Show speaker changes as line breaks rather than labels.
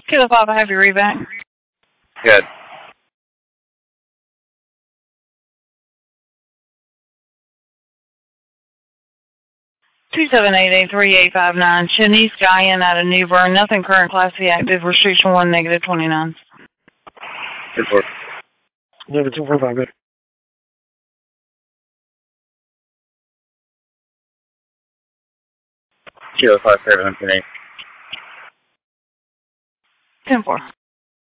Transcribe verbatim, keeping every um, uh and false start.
Kilo five, I have your reback.
Good.
Two seven eight eight three eight five nine. Shanice Guyan out of New Bern. Nothing current. Class C active. Restriction one negative twenty nine.
Report.
Eleven two four five. Good.
Kilo five seven ten eight.
Ten four.